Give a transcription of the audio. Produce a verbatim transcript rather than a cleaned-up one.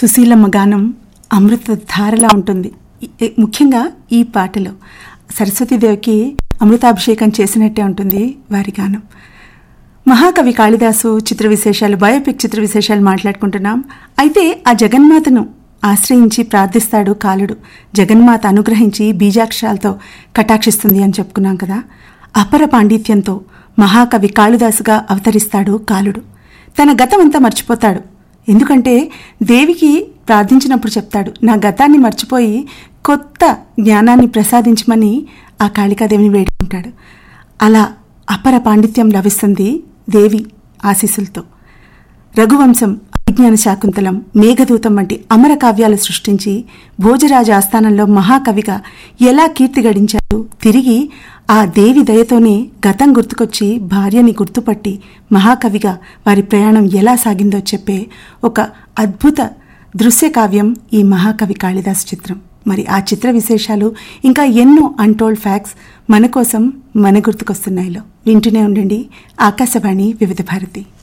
సుశీలమ్మ గానం అమృత ధారలా ఉంటుంది. ముఖ్యంగా ఈ పాటలో సరస్వతీదేవికి అమృతాభిషేకం చేసినట్టే ఉంటుంది వారి గానం. మహాకవి కాళిదాసు చిత్ర విశేషాలు, బయోపిక్ చిత్ర విశేషాలు మాట్లాడుకుంటున్నాం. అయితే ఆ జగన్మాతను ఆశ్రయించి ప్రార్థిస్తాడు కాలుడు. జగన్మాత అనుగ్రహించి బీజాక్షరాలతో కటాక్షిస్తుంది అని చెప్పుకున్నాం కదా. అపర పాండిత్యంతో మహాకవి కాళిదాసుగా అవతరిస్తాడు కాలుడు. తన గతమంతా మర్చిపోతాడు. ఎందుకంటే దేవికి ప్రార్థించినప్పుడు చెప్తాడు, నా గతాన్ని మర్చిపోయి కొత్త జ్ఞానాన్ని ప్రసాదించమని ఆ కాళికాదేవిని వేడుకుంటాడు. అలా అపర పాండిత్యం లభిస్తుంది దేవి ఆశీస్సులతో. రఘువంశం, అభిజ్ఞాన శాకుంతలం, మేఘదూతం వంటి అమర కావ్యాలు సృష్టించి భోజరాజ ఆస్థానంలో మహాకవిగా ఎలా కీర్తి గడించాడు. తిరిగి ఆ దేవి దయతోనే గతం గుర్తుకొచ్చి భార్యని గుర్తుపట్టి మహాకవిగా వారి ప్రయాణం ఎలా సాగిందో చెప్పే ఒక అద్భుత దృశ్య కావ్యం ఈ మహాకవి కాళిదాసు చిత్రం. మరి ఆ చిత్ర విశేషాలు ఇంకా ఎన్నో అన్టోల్డ్ ఫ్యాక్ట్స్ మన కోసం మన గుర్తుకొస్తున్నాయిలో వింటూనే ఉండండి. ఆకాశవాణి వివిధ భారతి.